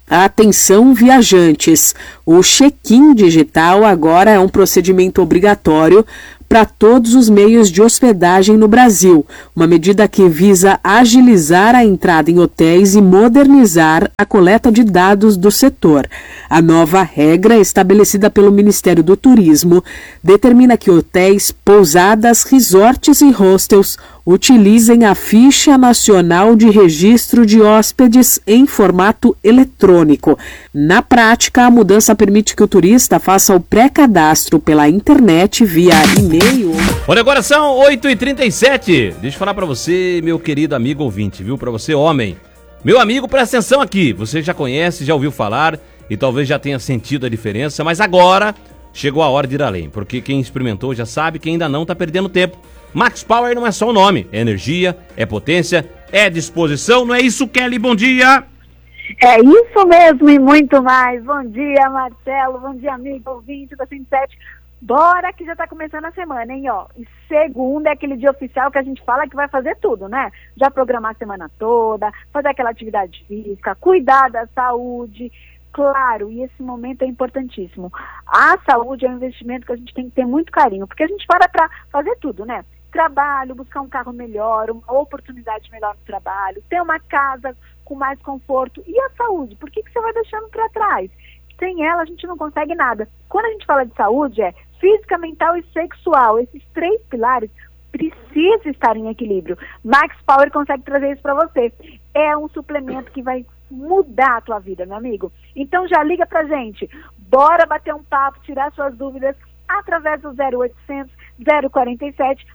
Atenção, viajantes! O check-in digital agora é um procedimento obrigatório para todos os meios de hospedagem no Brasil, uma medida que visa agilizar a entrada em hotéis e modernizar a coleta de dados do setor. A nova regra, estabelecida pelo Ministério do Turismo, determina que hotéis, pousadas, resorts e hostels utilizem a Ficha Nacional de Registro de Hóspedes em formato eletrônico. Na prática, a mudança permite que o turista faça o pré-cadastro pela internet via e-mail. Olha, agora são 8h37. Deixa eu falar pra você, meu querido amigo ouvinte, viu? Pra você, homem. Meu amigo, presta atenção aqui. Você já conhece, já ouviu falar e talvez já tenha sentido a diferença, mas agora chegou a hora de ir além, porque quem experimentou já sabe que ainda não tá perdendo tempo. Max Power não é só o nome, é energia, é potência, é disposição, não é isso, Kelly? Bom dia! É isso mesmo e muito mais. Bom dia, Marcelo, bom dia, amigo, ouvinte da 107. Bora que já tá começando a semana, hein, ó. E segunda é aquele dia oficial que a gente fala que vai fazer tudo, né? Já programar a semana toda, fazer aquela atividade física, cuidar da saúde. Claro, e esse momento é importantíssimo. A saúde é um investimento que a gente tem que ter muito carinho, porque a gente para fazer tudo, né? Trabalho, buscar um carro melhor, uma oportunidade melhor no trabalho, ter uma casa com mais conforto. E a saúde? Por que você vai deixando para trás? Sem ela a gente não consegue nada. Quando a gente fala de saúde é física, mental e sexual. Esses 3 pilares precisam estar em equilíbrio. Max Power consegue trazer isso para você. É um suplemento que vai mudar a tua vida, meu amigo. Então já liga pra gente. Bora bater um papo, tirar suas dúvidas através do 0800 047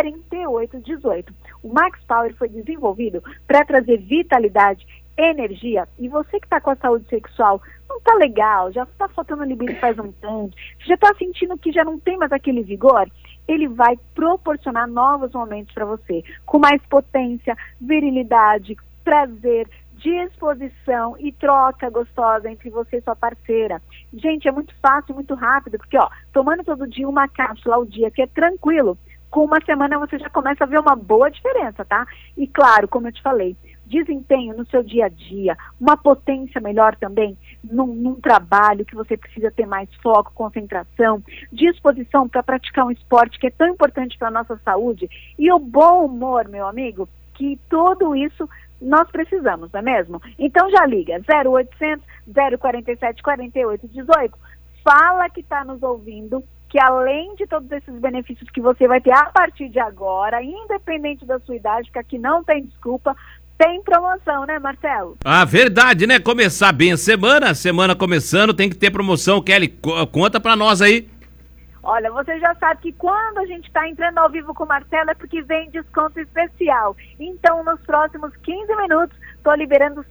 4818. O Max Power foi desenvolvido para trazer vitalidade, energia, e você que está com a saúde sexual não tá legal, já tá faltando libido faz um tempo, já tá sentindo que já não tem mais aquele vigor, ele vai proporcionar novos momentos para você, com mais potência, virilidade, prazer, disposição e troca gostosa entre você e sua parceira. Gente, é muito fácil, muito rápido, porque ó, tomando todo dia uma cápsula ao dia, que é tranquilo, com uma semana você já começa a ver uma boa diferença, tá? E claro, como eu te falei, desempenho no seu dia a dia, uma potência melhor também num trabalho que você precisa ter mais foco, concentração, disposição para praticar um esporte que é tão importante para a nossa saúde, e o bom humor, meu amigo, que tudo isso nós precisamos, não é mesmo? Então já liga, 0800 047 4818, fala que está nos ouvindo, que além de todos esses benefícios que você vai ter a partir de agora, independente da sua idade, porque aqui não tem desculpa, tem promoção, né, Marcelo? Ah, verdade, né? Começar bem a semana começando, tem que ter promoção. Kelly, conta pra nós aí. Olha, você já sabe que quando a gente está entrando ao vivo com o Marcelo é porque vem desconto especial. Então, nos próximos 15 minutos, estou liberando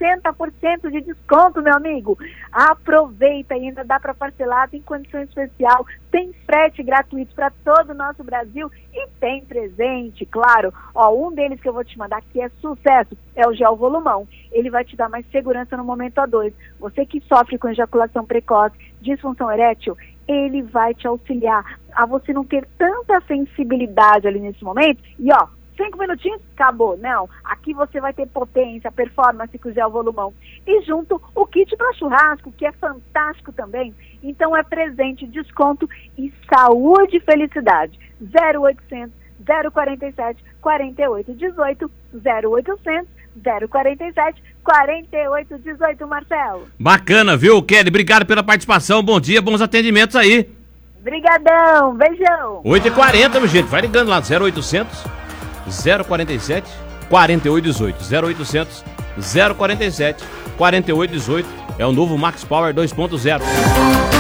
60% de desconto, meu amigo. Aproveita, ainda dá para parcelar, tem condição especial, tem frete gratuito para todo o nosso Brasil e tem presente, claro. Ó, um deles que eu vou te mandar que é sucesso, é o Gel Volumão. Ele vai te dar mais segurança no momento A2. Você que sofre com ejaculação precoce, disfunção erétil, ele vai te auxiliar a você não ter tanta sensibilidade ali nesse momento. E ó, 5 minutinhos, acabou. Não, aqui você vai ter potência, performance com o Gel Volumão. E junto o kit para churrasco, que é fantástico também. Então é presente, desconto e saúde e felicidade. 0800 047 4818, 0800 047 4818, Marcelo. Bacana, viu, Kelly? Obrigado pela participação, bom dia, bons atendimentos aí. Brigadão, beijão. 8h40, meu gente, vai ligando lá, 0800 047 4818, 0800 047 4818, é o novo Max Power 2.0.